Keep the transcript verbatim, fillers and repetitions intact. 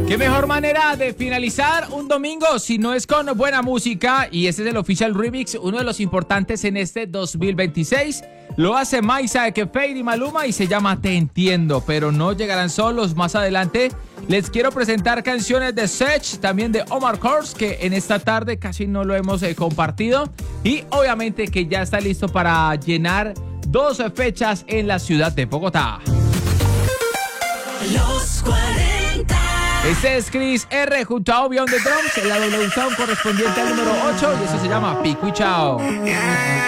Qué mejor manera de finalizar un domingo si no es con buena música, y este es el Official Remix, uno de los importantes en este dos mil veintiséis. Lo hace Maisa, que Fade y Maluma, y se llama Te Entiendo, pero no llegarán solos. Más adelante les quiero presentar canciones de Sech, también de Omar Courtz, que en esta tarde casi no lo hemos eh, compartido, y obviamente que ya está listo para llenar dos fechas en la ciudad de Bogotá. Los cuarenta. Este es Chris R junto a Obi on the Drums, en la W Sound correspondiente al número ocho, y eso se llama Pico y Chao.